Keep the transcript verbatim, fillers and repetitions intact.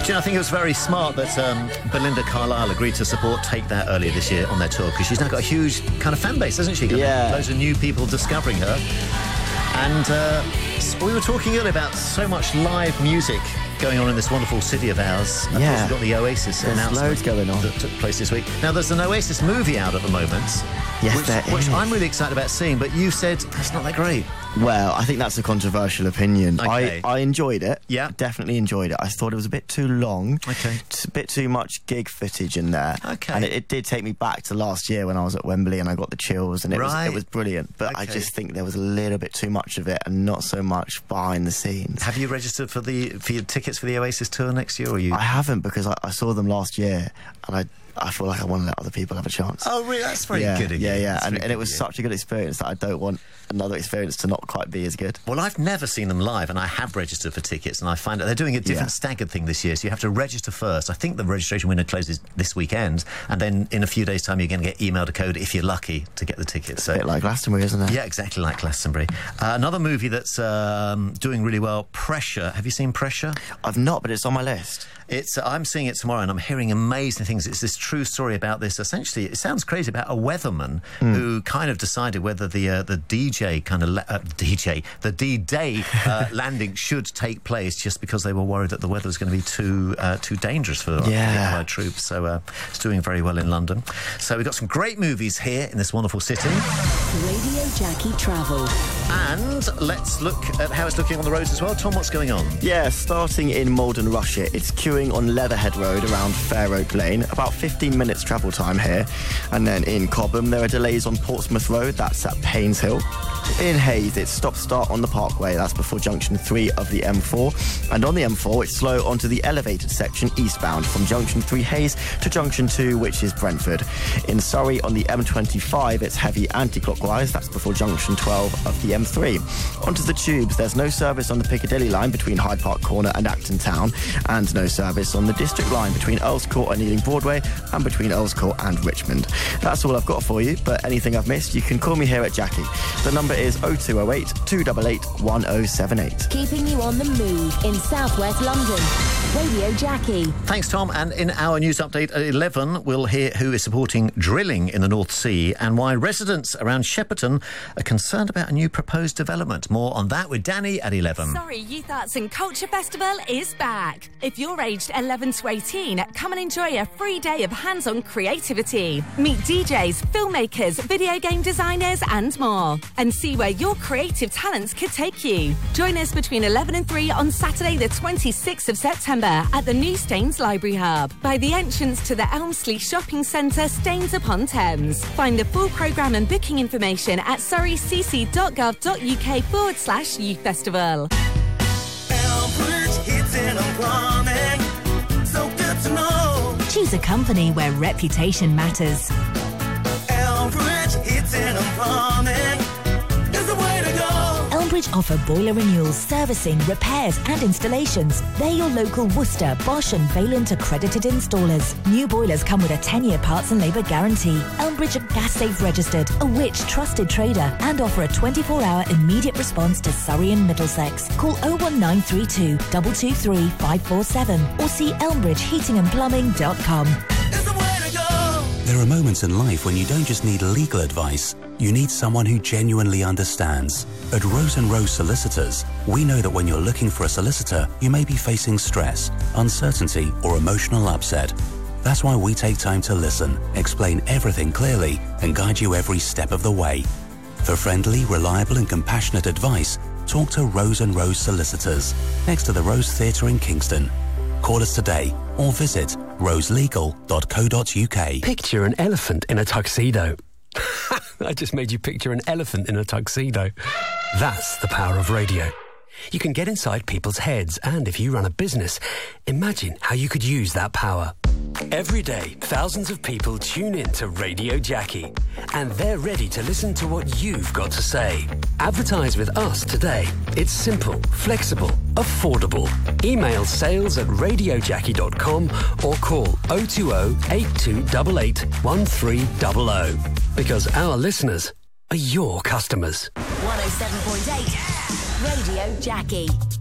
you know, I think it was very smart that um, Belinda Carlisle agreed to support Take That earlier this year on their tour, because she's now got a huge kind of fan base, hasn't she? Got yeah. Loads of new people discovering her. And uh, we were talking earlier about so much live music going on in this wonderful city of ours. Of yeah. course, we've got the Oasis there's announcement loads going on that took place this week. Now, there's an Oasis movie out at the moment. Yes, which, there which is. I'm really excited about seeing, but you said that's not that great. Well, I think that's a controversial opinion. Okay. I, I enjoyed it. Yeah. Definitely enjoyed it. I thought it was a bit too long. Okay. It's a bit too much gig footage in there. Okay. And it, it did take me back to last year when I was at Wembley and I got the chills, and it, Right. was, it was brilliant. But I Okay. just think there was a little bit too much of it and not so much behind the scenes. Have you registered for the for your tickets for the Oasis tour next year, or you? I haven't, because I, I saw them last year and I I feel like I want to let other people have a chance. Oh, really? That's very yeah, good of you. Yeah, yeah, That's and, very and it good was of you. such a good experience that I don't want another experience to not quite be as good. Well, I've never seen them live, and I have registered for tickets, and I find that they're doing a different Yeah. staggered thing this year, so you have to register first. I think the registration window closes this weekend, and then in a few days' time you're going to get emailed a code, if you're lucky, to get the tickets. So, A bit like Glastonbury, isn't it? yeah, exactly like Glastonbury. Uh, another movie that's um, doing really well, Pressure. Have you seen Pressure? I've not, but it's on my list. It's. Uh, I'm seeing it tomorrow, and I'm hearing amazing things. It's this true story about this. Essentially, it sounds crazy, about a weatherman Mm. who kind of decided whether the uh, the D J kind of le- uh, D J the D-Day uh, landing should take place, just because they were worried that the weather was going to be too uh, too dangerous for Yeah. the Allied troops. So uh, it's doing very well in London. So we've got some great movies here in this wonderful city. Radio Jackie Travel. And let's look at how it's looking on the roads as well. Tom, what's going on? Yeah, starting in Malden Rushet, it's queuing on Leatherhead Road around Fair Oak Lane, about fifteen minutes travel time here. And then in Cobham, there are delays on Portsmouth Road, that's at Paynes Hill. In Hayes, it's stop-start on the Parkway, that's before junction three of the M four. And on the M four, it's slow onto the elevated section eastbound from junction three Hayes to junction two, which is Brentford. In Surrey, on the M twenty-five, it's heavy anti-clockwise, that's before junction twelve of the M three. Onto the tubes, there's no service on the Piccadilly line between Hyde Park Corner and Acton Town, and no service on the District line between Earls Court and Ealing Broadway, and between Earls Court and Richmond. That's all I've got for you, but anything I've missed, you can call me here at Jackie. The number is oh two oh eight, two eight eight, one oh seven eight. Keeping you on the move in southwest London. Radio Jackie. Thanks, Tom. And in our news update at eleven, we'll hear who is supporting drilling in the North Sea and why residents around Shepperton are concerned about a new proposed development. More on that with Danny at eleven. Surrey Youth Arts and Culture Festival is back. If you're aged eleven to eighteen, come and enjoy a free day of hands-on creativity. Meet D Js, filmmakers, video game designers and more. And see where your creative talents could take you. Join us between eleven and three on Saturday the twenty-sixth of September at the new Staines Library Hub by the entrance to the Elmsley Shopping Centre, Staines-upon-Thames. Find the full programme and booking information at surreycc.gov.uk forward slash youth festival. Elmbridge Heating and Plumbing, so good to know. Choose a company where reputation matters. Elmbridge Heating and Plumbing is the way to go. Elmbridge offer boiler renewals, servicing, repairs and installations. They're your local Worcester, Bosch and Vaillant accredited installers. New boilers come with a ten-year parts and labour guarantee. Elmbridge are Gas Safe registered, a Which trusted trader, and offer a twenty-four hour immediate response to Surrey and Middlesex. Call oh one nine three two, two two three, five four seven or see elmbridge heating and plumbing dot com. Is the way to go. There are moments in life when you don't just need legal advice, you need someone who genuinely understands. At Rose and Rose Solicitors, we know that when you're looking for a solicitor, you may be facing stress, uncertainty, or emotional upset. That's why we take time to listen, explain everything clearly, and guide you every step of the way. For friendly, reliable, and compassionate advice, talk to Rose and Rose Solicitors, next to the Rose Theatre in Kingston. Call us today or visit rose legal dot co dot uk. Picture an elephant in a tuxedo. I just made you picture an elephant in a tuxedo. That's the power of radio. You can get inside people's heads, and if you run a business, imagine how you could use that power. Every day, thousands of people tune in to Radio Jackie, and they're ready to listen to what you've got to say. Advertise with us today. It's simple, flexible, affordable. Email sales at radio jackie dot com or call oh two oh, eight two eight eight, one three zero zero. Because our listeners are your customers. one oh seven point eight Radio Jackie.